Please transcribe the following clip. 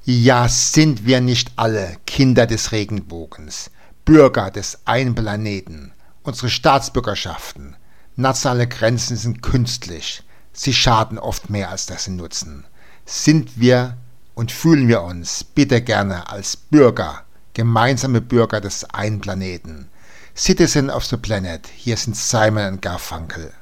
Ja, sind wir nicht alle Kinder des Regenbogens, Bürger des einen Planeten? Unsere Staatsbürgerschaften, nationale Grenzen sind künstlich. Sie schaden oft mehr, als dass sie nutzen. Sind wir und fühlen wir uns bitte gerne als Bürger, gemeinsame Bürger des einen Planeten? Citizen of the Planet, hier sind Simon und Garfunkel.